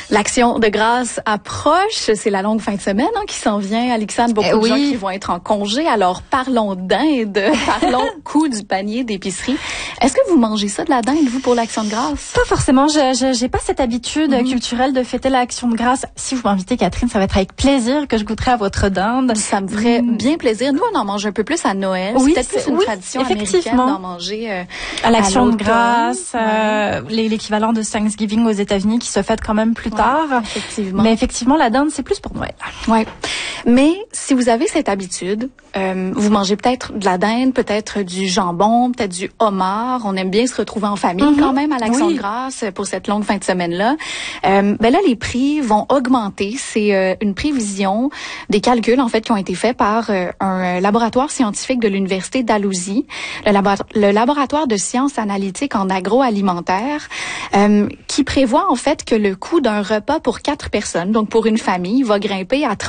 L'action de grâce approche, c'est la longue fin de semaine qui s'en vient. Alexandre, beaucoup de gens qui vont être en congé. Alors parlons dinde, parlons coût du panier d'épicerie. Est-ce que vous mangez ça de la dinde, vous, pour l'Action de grâce? Pas forcément. J'ai pas cette habitude culturelle de fêter l'Action de grâce. Si vous m'invitez, Catherine, ça va être avec plaisir que je goûterai à votre dinde. Ça me ferait bien plaisir. Nous, on en mange un peu plus à Noël. Oui, c'est peut-être plus une tradition américaine d'en manger à l'Action de grâce, l'équivalent de Thanksgiving aux États-Unis qui se fête quand même plus tard. Effectivement. Mais effectivement, la dinde, c'est plus pour Noël. Ouais. Mais si vous avez cette habitude, vous mangez peut-être de la dinde, peut-être du jambon, peut-être du homard. On aime bien se retrouver en famille quand même à l'Action de grâce pour cette longue fin de semaine-là. Ben là, les prix vont augmenter. C'est une prévision des calculs en fait qui ont été faits par un laboratoire scientifique de l'Université d'Alousie, le laboratoire de sciences analytiques en agroalimentaire, qui prévoit en fait que le coût d'un repas pour 4 personnes, donc pour une famille, va grimper à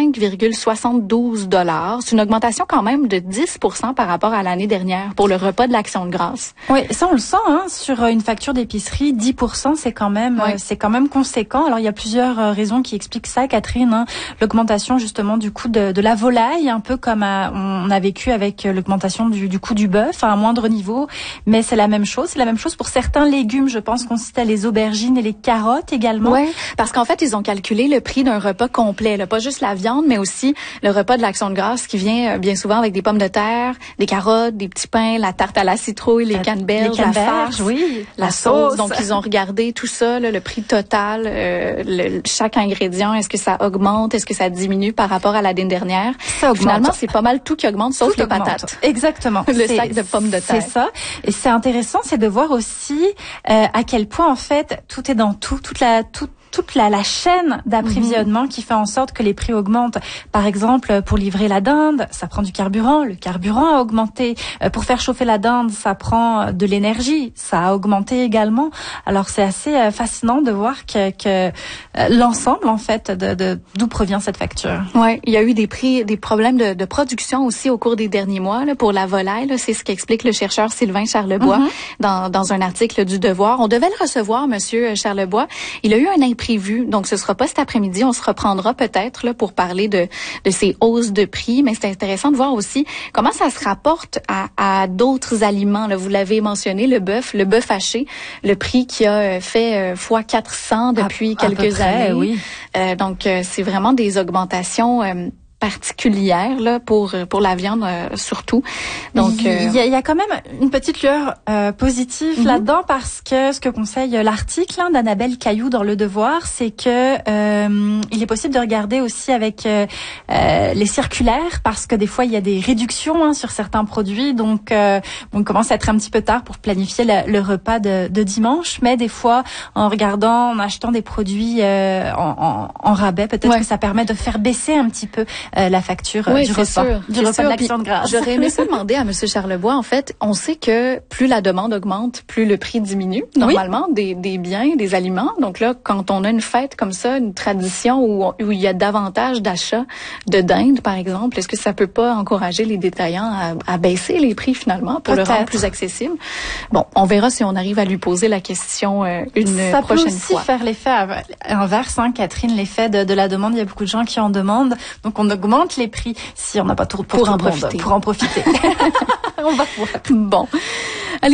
35,72 $. C'est une augmentation quand même de 10% par rapport à l'année dernière pour le repas de l'Action de grâce. Oui, ça on le sent sur une facture d'épicerie, 10%, c'est quand même conséquent. Alors il y a plusieurs raisons qui expliquent ça, Catherine. L'augmentation justement du coût de la volaille, un peu comme on a vécu avec l'augmentation du coût du bœuf à un moindre niveau, mais c'est la même chose. C'est la même chose pour certains légumes, je pense qu'on citait les aubergines et les carottes également. Oui, parce qu'en fait, ils ont calculé le prix d'un repas complet, là, pas juste la viande, mais aussi le repas de l'Action de grâce qui vient bien souvent avec des pommes de terre, des carottes, des petits pains, la tarte à la citrouille, les canneberges, la farce, la sauce. Donc, ils ont regardé tout ça, là, le prix total, chaque ingrédient, est-ce que ça augmente, est-ce que ça diminue par rapport à l'année dernière? Finalement, c'est pas mal tout qui augmente, sauf les patates. Exactement. Le sac de pommes de terre. C'est ça. Et c'est intéressant, c'est de voir aussi à quel point, en fait, tout est dans toute la chaîne d'approvisionnement qui fait en sorte que les prix augmentent. Par exemple, pour livrer la dinde, ça prend du carburant. Le carburant a augmenté. Pour faire chauffer la dinde, ça prend de l'énergie. Ça a augmenté également. Alors, c'est assez fascinant de voir que l'ensemble, en fait, d'où provient cette facture. Ouais, il y a eu des problèmes de production aussi au cours des derniers mois là, pour la volaille. Là, c'est ce qu'explique le chercheur Sylvain Charlebois dans un article du Devoir. On devait le recevoir, Monsieur Charlebois. Il a eu un imprévu, donc ce sera pas cet après-midi. On se reprendra peut-être là pour parler de ces hausses de prix, mais c'est intéressant de voir aussi comment ça se rapporte à d'autres aliments. Là, vous l'avez mentionné, le bœuf haché, le prix qui a fait fois 400 depuis quelques années. Oui. Donc c'est vraiment des augmentations particulière là pour la viande surtout. Donc il y a quand même une petite lueur positive là-dedans parce que ce que conseille l'article d'Annabelle Cailloux dans Le Devoir, c'est que il est possible de regarder aussi avec les circulaires parce que des fois il y a des réductions sur certains produits, donc on commence à être un petit peu tard pour planifier le repas de dimanche, mais des fois en achetant des produits en rabais, peut-être que ça permet de faire baisser un petit peu la facture du repas de l'Action de grâce. J'aurais aimé ça demander à Monsieur Charlebois. En fait, on sait que plus la demande augmente, plus le prix diminue, normalement, des biens, des aliments. Donc là, quand on a une fête comme ça, une tradition où il y a davantage d'achats de dinde, par exemple, est-ce que ça peut pas encourager les détaillants à baisser les prix finalement pour le rendre plus accessible? Bon, on verra si on arrive à lui poser la question une prochaine fois. Ça peut aussi faire l'effet inverse, Catherine, l'effet de la demande. Il y a beaucoup de gens qui en demandent, donc on augmente les prix si on n'a pas tout pour en profiter. On va voir. Bon.